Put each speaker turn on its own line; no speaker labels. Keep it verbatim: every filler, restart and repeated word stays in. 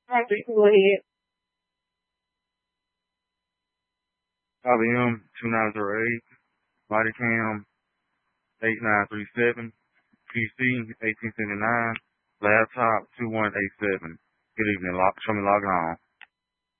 All right, go ahead.
I B M two nine zero eight, body cam eight nine three seven, P C eighteen seventy-nine, laptop two one eight seven. Good evening. Log, show me logging on.